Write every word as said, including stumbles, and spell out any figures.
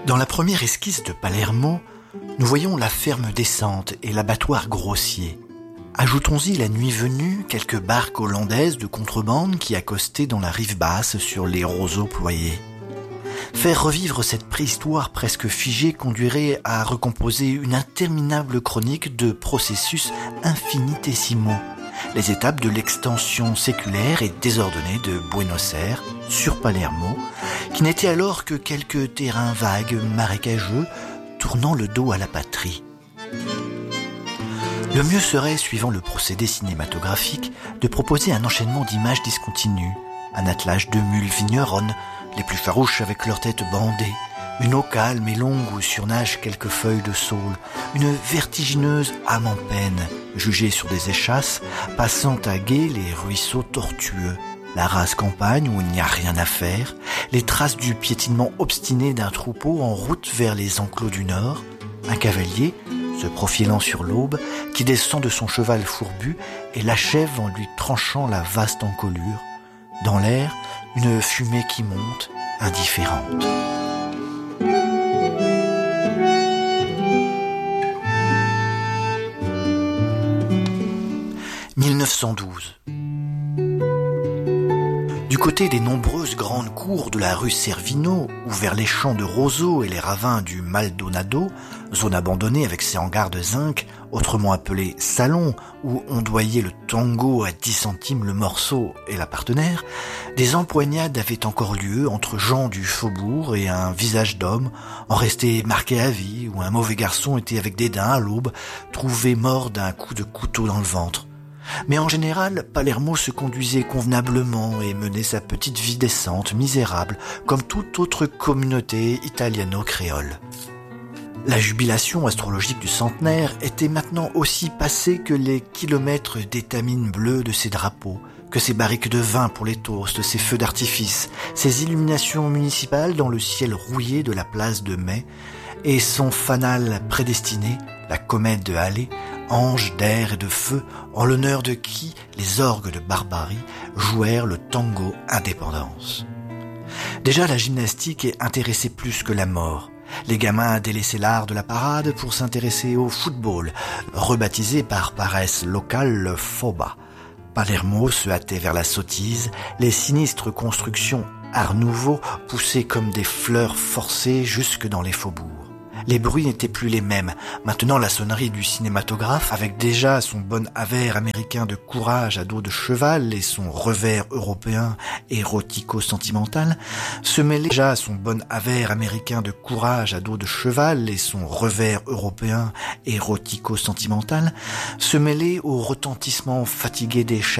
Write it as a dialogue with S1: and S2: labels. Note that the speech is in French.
S1: Dans la première esquisse de Palermo, nous voyons la ferme descente et l'abattoir grossier. Ajoutons-y la nuit venue quelques barques hollandaises de contrebande qui accostaient dans la rive basse sur les roseaux ployés. Faire revivre cette préhistoire presque figée conduirait à recomposer une interminable chronique de processus infinitésimaux, les étapes de l'extension séculaire et désordonnée de Buenos Aires sur Palermo, qui n'était alors que quelques terrains vagues, marécageux, tournant le dos à la patrie. Le mieux serait, suivant le procédé cinématographique, de proposer un enchaînement d'images discontinues, un attelage de mules vigneronnes, les plus farouches avec leurs têtes bandées, une eau calme et longue où surnagent quelques feuilles de saule, une vertigineuse âme en peine, jugée sur des échasses, passant à gué les ruisseaux tortueux, la rase campagne où il n'y a rien à faire, les traces du piétinement obstiné d'un troupeau en route vers les enclos du nord, un cavalier, se profilant sur l'aube, qui descend de son cheval fourbu et l'achève en lui tranchant la vaste encolure. Dans l'air, une fumée qui monte, indifférente. mille neuf cent douze. Du côté des nombreuses grandes cours de la rue Servino, ou vers les champs de roseaux et les ravins du Maldonado, zone abandonnée avec ses hangars de zinc, autrement appelés salons, où ondoyait le tango à dix centimes le morceau et la partenaire, des empoignades avaient encore lieu entre gens du faubourg et un visage d'homme, en resté marqué à vie, où un mauvais garçon était avec dédain à l'aube, trouvé mort d'un coup de couteau dans le ventre. Mais en général, Palermo se conduisait convenablement et menait sa petite vie décente, misérable, comme toute autre communauté italiano-créole. La jubilation astrologique du centenaire était maintenant aussi passée que les kilomètres d'étamines bleues de ses drapeaux, que ses barriques de vin pour les toasts, ses feux d'artifice, ses illuminations municipales dans le ciel rouillé de la place de Mai, et son fanal prédestiné, la comète de Hallé, ange d'air et de feu, en l'honneur de qui les orgues de barbarie jouèrent le tango indépendance. Déjà la gymnastique intéressait plus que la mort. Les gamins délaissaient l'art de la parade pour s'intéresser au football, rebaptisé par paresse locale le Foba. Palermo se hâtait vers la sottise, les sinistres constructions Art Nouveau poussaient comme des fleurs forcées jusque dans les faubourgs. Les bruits n'étaient plus les mêmes. Maintenant, la sonnerie du cinématographe, avec déjà son bon avers américain de courage à dos de cheval et son revers européen érotico-sentimental, se mêlait déjà à son bon avers américain de courage à dos de cheval et son revers européen érotico-sentimental, se mêlait au retentissement fatigué des